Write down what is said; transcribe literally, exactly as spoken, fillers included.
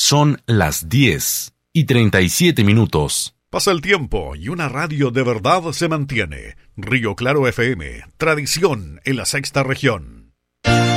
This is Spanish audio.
Son las diez y treinta y siete minutos. Pasa el tiempo y una radio de verdad se mantiene. Río Claro F M, tradición en la sexta región.